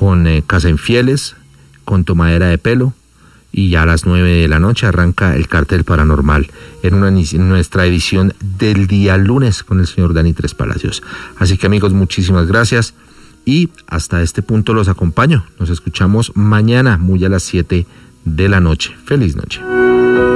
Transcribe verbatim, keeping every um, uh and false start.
con eh, Casa Infieles, con Tomadera de Pelo, y ya a las nueve de la noche arranca el Cártel Paranormal en, una, en nuestra edición del día lunes con el señor Dani Tres Palacios. Así que amigos, muchísimas gracias y hasta este punto los acompaño. Nos escuchamos mañana muy a las siete de la noche. Feliz noche.